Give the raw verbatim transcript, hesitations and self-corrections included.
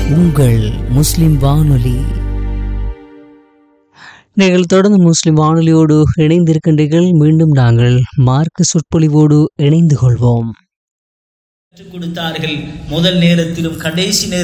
உங்கள் முஸ்லிம் வானொலி. நீங்கள் தொடர்ந்து முஸ்லிம் வானொலியோடு இணைந்திருக்கின்றீர்கள். மீண்டும் நாங்கள் மார்க்க சொற்பொழிவோடு இணைந்து கொள்வோம். கொடுத்தார்கள் முதல் நேரத்திலும் கடைசி நேரம்